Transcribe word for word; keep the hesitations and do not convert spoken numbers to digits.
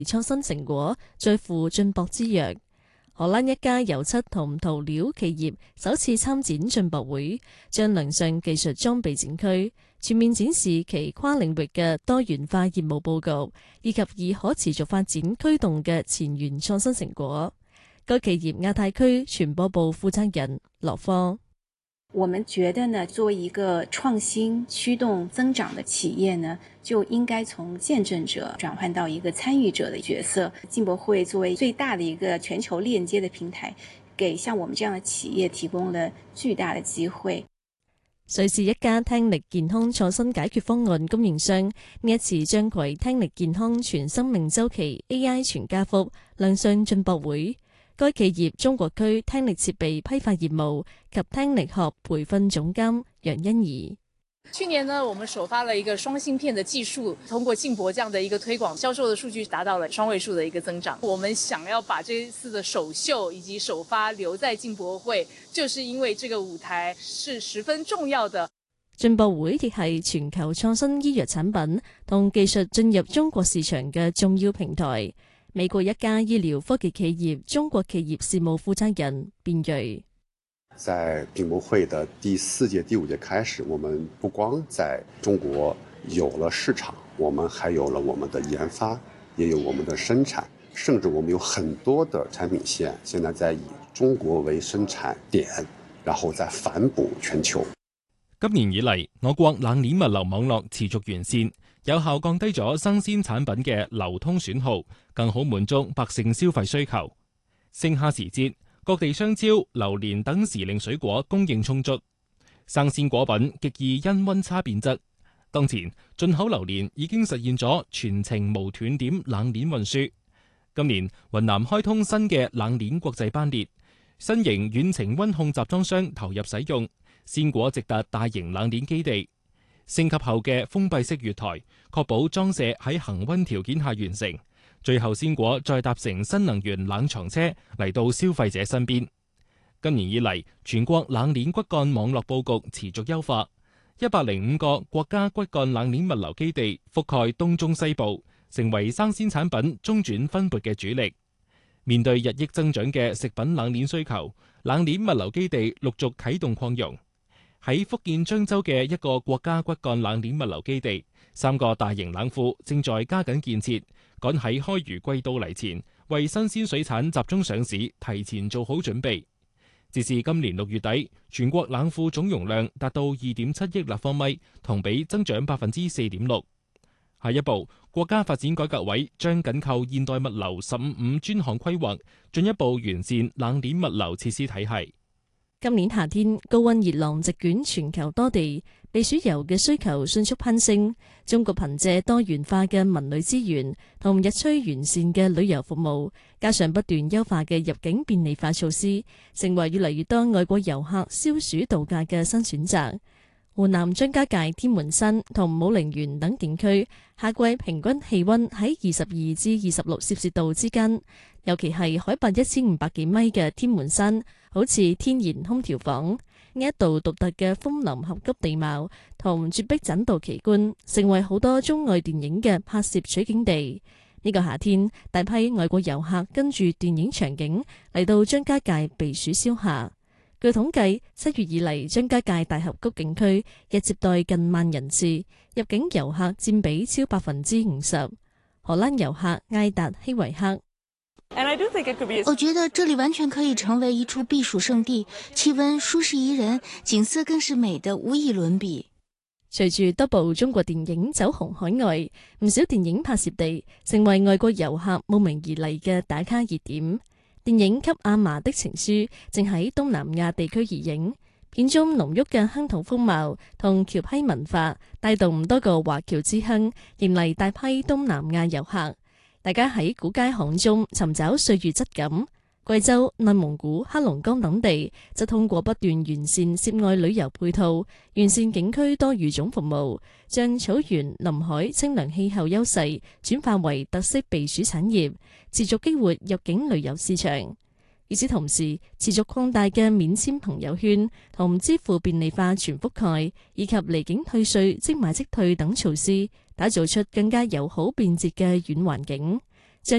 創新成果在乎進博之躍。荷蘭一家油漆同塗料企業首次參展進博會，將亮相技術裝備展區，全面展示其跨領域嘅多元化業務佈局，以及以可持續發展驅動嘅前沿創新成果。該企業亞太區傳播部負責人羅科。 我們覺得呢，作為一個創新驅動增長的企業呢，就應該從見證者轉換到一個參與者的角色。進博會作為最大的一個全球鏈接的平台，給像我們這樣的企業提供了巨大的機會。 瑞士一家聽力健康創新解決方案供應商呢一次將攜聽力健康全生命週期 A I 全家福亮相進博會。該企業中國區聽力設備批發業務及聽力學培訓總監楊欣怡。 去年呢，我們首發了一個雙芯片的技術，通過進博這樣的一個推廣，銷售的數據達到了雙位數的一個增長。我們想要把這次的首秀以及首發留在進博會，就是因為這個舞台是十分重要的。 進博會亦係全球創新醫藥產品同技術進入中國市場嘅重要平台。美國一家醫療科技企業中國企業事務負責人卞瑞。 在進博會的第四屆、第五屆開始，我們不光在中國有了市場，我們還有了我們的研發，也有我們的生產，甚至我們有很多的產品線，現在在以中國為生產點，然後再反哺全球。 今年以嚟，我國冷鏈物流網絡持續完善，有效降低咗生鮮產品嘅流通損耗，更好滿足百姓消費需求。盛夏時節，各地香蕉、榴蓮等時令水果供應充足，生鮮果品極易因溫差變質。當前進口榴蓮已經實現咗全程無斷點冷鏈運輸。今年雲南開通新嘅冷鏈國際班列，新型遠程溫控集裝箱投入使用，鮮果直達大型冷鏈基地。升級後嘅封閉式月台，確保裝卸喺恒溫條件下完成。最後鮮果再搭乘新能源冷藏車嚟到消費者身邊。今年以嚟，全國冷鏈骨幹網絡佈局持續優化，一百零五個國家骨幹冷鏈物流基地覆蓋東中西部，成為生鮮產品中轉分撥嘅主力。面對日益增長嘅食品冷鏈需求，冷鏈物流基地陸續啟動擴容。喺福建漳州嘅一個國家骨幹冷鏈物流基地，三個大型冷庫正在加緊建設，趕喺開漁季到嚟前，為新鮮水產集中上市提前做好準備。截至今年六月底，全國冷庫總容量達到二點七億立方米，同比增長百分之四點六。下一步，國家發展改革委將緊扣現代物流十五五專項規劃，進一步完善冷鏈物流設施體系。 今年夏天，高溫熱浪席捲全球多地，避暑遊嘅需求迅速攀升。中國憑借多元化嘅文旅資源同日趨完善嘅旅遊服務，加上不斷優化嘅入境便利化措施，成為越嚟越多外國遊客消暑度假嘅新選擇。湖南張家界天門山同武陵源等景區，夏季平均氣溫喺二十二至二十六攝氏度之間，尤其係海拔一千五百幾米嘅天門山，好似天然空調房。呢一度獨特嘅楓林峽谷地貌同絕壁棧道奇觀，成為好多中外電影嘅拍攝取景地。呢個夏天，大批外國遊客跟住電影場景嚟到張家界避暑消夏。據統計，七月以嚟張家界大峽谷景區日接待近萬人次，入境遊客佔比超百分之五十。荷蘭遊客艾達希維克。 我覺得這裡完全可以成為一處避暑勝地，氣溫舒適宜人，景色更是美得無以倫比。 隨住多部中國電影走紅海外，唔少電影拍攝地成為外國遊客慕名而嚟嘅打卡熱點。電影《給阿嫲的情書》正喺東南亞地區移影，片中濃郁嘅鄉土風貌同僑批文化，帶動多個華僑之鄉，迎嚟大批東南亞遊客。大家喺古街巷中尋找歲月質感。貴州、內蒙古、黑龍江等地則通過不斷完善涉外旅遊配套，完善景區多語種服務，將草原、臨海、清涼氣候優勢轉化為特色避暑產業，持續激活入境旅遊市場。與此同時，持續擴大嘅免簽朋友圈同支付便利化全覆蓋，以及離境退稅、即買即退等措施，打造出更加友好便捷嘅軟環境。